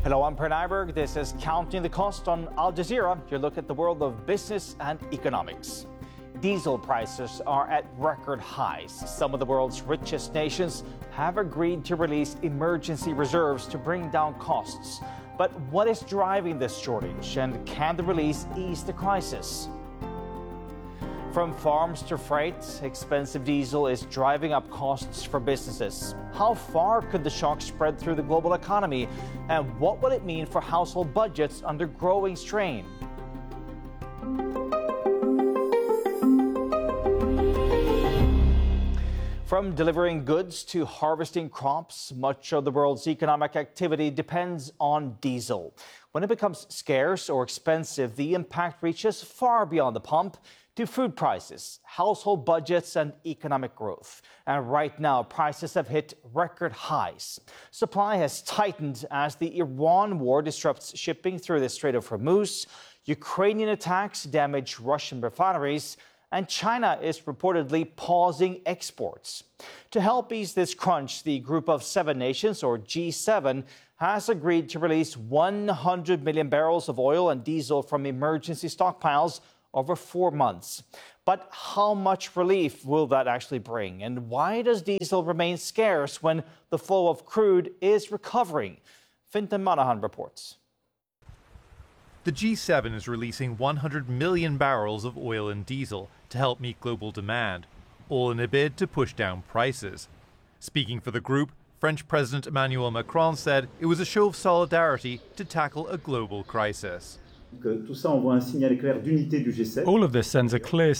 Hello, I'm Per Nyberg. This is Counting the Cost on Al Jazeera, your look at the world of business and economics. Diesel prices are at record highs. Some of the world's richest nations have agreed to release emergency reserves to bring down costs. But what is driving this shortage, and can the release ease the crisis? From farms to freight, expensive diesel is driving up costs for businesses. How far could the shock spread through the global economy? And what will it mean for household budgets under growing strain? From delivering goods to harvesting crops, much of the world's economic activity depends on diesel. When it becomes scarce or expensive, the impact reaches far beyond the pump to food prices, household budgets, and economic growth. And right now, prices have hit record highs. Supply has tightened as the Iran war disrupts shipping through the Strait of Hormuz, Ukrainian attacks damage Russian refineries, and China is reportedly pausing exports. To help ease this crunch, the Group of Seven Nations, or G7, has agreed to release 100 million barrels of oil and diesel from emergency stockpiles over 4 months. But how much relief will that actually bring? And why does diesel remain scarce when the flow of crude is recovering? Fintan Monahan reports. The G7 is releasing 100 million barrels of oil and diesel to help meet global demand, all in a bid to push down prices. Speaking for the group, French President Emmanuel Macron said it was a show of solidarity to tackle a global crisis. All of this sends a clear